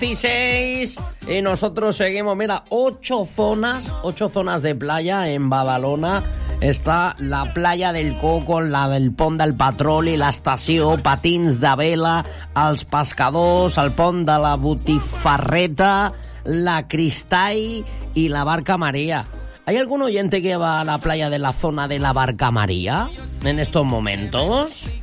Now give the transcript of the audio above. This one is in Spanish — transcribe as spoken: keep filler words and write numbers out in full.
dieciséis y nosotros seguimos, mira, ocho zonas, ocho zonas de playa en Badalona. Está la playa del Coco, la del Pont del Patroli, l'estació, patins de vela, els pescadors, el pont de la Botifarreta, la Cristall y la Barca María. ¿Hay algún oyente que va a la playa de la zona de la Barca María en estos momentos?